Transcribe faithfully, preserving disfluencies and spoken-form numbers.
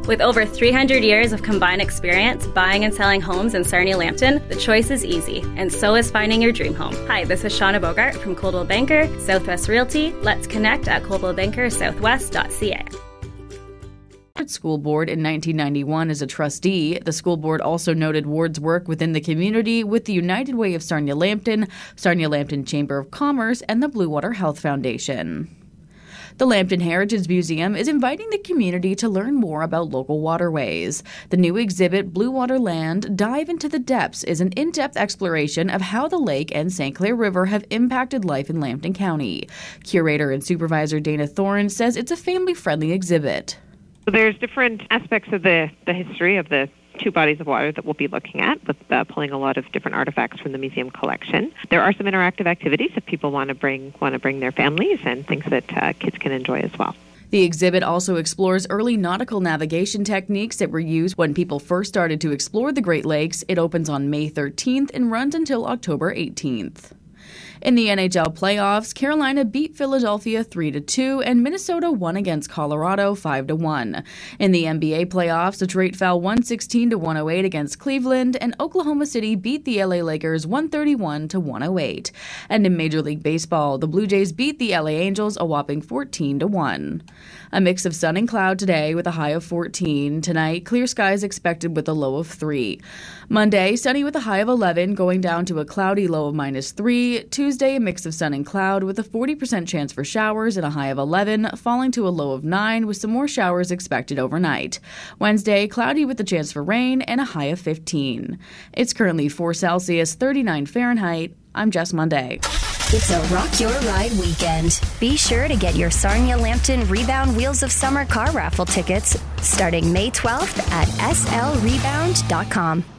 With over three hundred years of combined experience buying and selling homes in Sarnia-Lambton, the choice is easy, and so is finding your dream home. Hi, this is Shauna Bogart from Coldwell Banker, Southwest Realty. Let's connect at coldwell banker southwest dot c a. School board in nineteen ninety-one as a trustee. The school board also noted Ward's work within the community with the United Way of Sarnia-Lambton, Sarnia-Lambton Chamber of Commerce, and the Blue Water Health Foundation. The Lambton Heritage Museum is inviting the community to learn more about local waterways. The new exhibit, Blue Water Land, Dive into the Depths, is an in-depth exploration of how the lake and Saint Clair River have impacted life in Lambton County. Curator and supervisor Dana Thorne says it's a family-friendly exhibit. There's different aspects of the, the history of the two bodies of water that we'll be looking at, with uh, pulling a lot of different artifacts from the museum collection. There are some interactive activities if people want to bring want to bring their families, and things that uh, kids can enjoy as well. The exhibit also explores early nautical navigation techniques that were used when people first started to explore the Great Lakes. It opens on May thirteenth and runs until October eighteenth. In the N H L playoffs, Carolina beat Philadelphia three to two and Minnesota won against Colorado five to one. In the N B A playoffs, Detroit fell one sixteen to one oh eight against Cleveland, and Oklahoma City beat the L A Lakers one thirty-one to one oh eight. And in Major League Baseball, the Blue Jays beat the L A Angels a whopping fourteen to one. A mix of sun and cloud today with a high of fourteen. Tonight, clear skies expected with a low of three. Monday, sunny with a high of eleven, going down to a cloudy low of minus three. Tuesday, a mix of sun and cloud with a forty percent chance for showers and a high of eleven, falling to a low of nine with some more showers expected overnight. Wednesday, cloudy with a chance for rain and a high of fifteen. It's currently four Celsius, thirty-nine Fahrenheit. I'm Jess Monday. It's a Rock Your Ride weekend. Be sure to get your Sarnia-Lambton Rebound Wheels of Summer car raffle tickets starting May twelfth at s l rebound dot com.